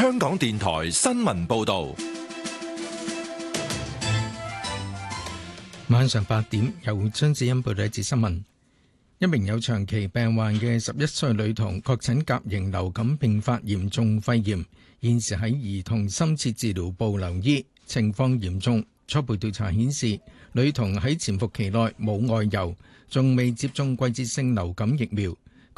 香港電台新聞報道。 晚上8點，由張子欣報道一節新聞。一名有長期病患嘅11歲女童確診甲型流感併發嚴重肺炎，現時喺兒童深切治療部留醫，情況嚴重。初步調查顯示，女童喺潛伏期內冇外遊，仲未接種季節性流感疫苗，